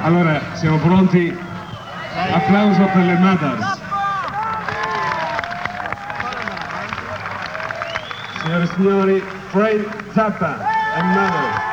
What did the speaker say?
Allora, siamo pronti? Applauso per le Mothers. Signore e signori, Frank Zappa e Mother.